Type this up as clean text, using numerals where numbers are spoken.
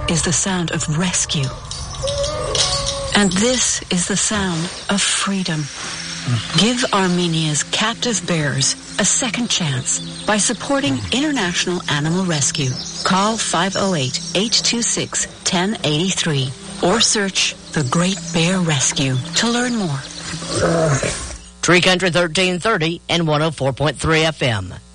is the sound of rescue. And this is the sound of freedom. Give Armenia's captive bears a second chance by supporting International Animal Rescue. Call 508-826-1083 or search The Great Bear Rescue to learn more. Tree Country 1330 and 104.3 FM.